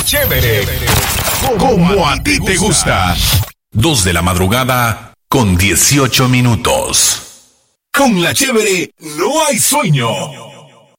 Chévere, como a ti te gusta. 2 de la madrugada con 18 minutos. Con la Chévere no hay sueño.